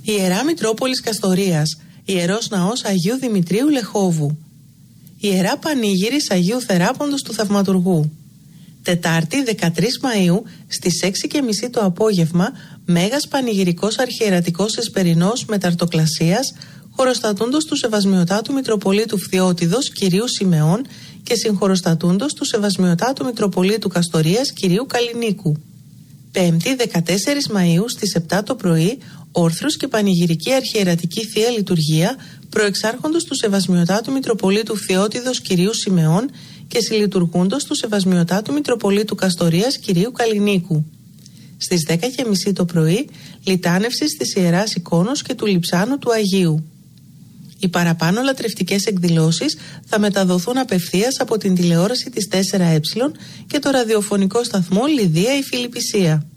Ιερά Μητρόπολης Καστορίας, Ιερός Ναός Αγίου Δημητρίου Λεχόβου. Ιερά Πανήγυρης Αγίου Θεράποντος του Θαυματουργού. Τετάρτη 13 Μαΐου στις 6:30 το απόγευμα, Μέγας Πανηγυρικός Αρχιερατικός Εσπερινός Μεταρτοκλασίας, χωροστατούντος του Σεβασμιωτάτου Μητροπολίτου Φθιώτιδος Κυρίου Σιμεών και συγχωροστατούντος του Σεβασμιωτάτου Μητροπολίτου Καστορίας Κυρίου Καλλινίκου. Πέμπτη 14 Μαΐου στις 7 το πρωί, όρθρος και πανηγυρική αρχιερατική Θεία Λειτουργία προεξάρχοντος του Σεβασμιωτάτου Μητροπολίτου Φθιώτιδος Κυρίου Σιμεών και συλλειτουργούντος του Σεβασμιωτάτου Μητροπολίτου Καστορίας Κυρίου Καλλινίκου. Στις 10:30 το πρωί, λιτάνευση της Ιεράς Εικόνος και του Λειψάνου του Αγίου. Οι παραπάνω λατρευτικές εκδηλώσεις θα μεταδοθούν απευθείας από την τηλεόραση της 4Ε και το ραδιοφωνικό σταθμό Λιδία η Φιλιππισία.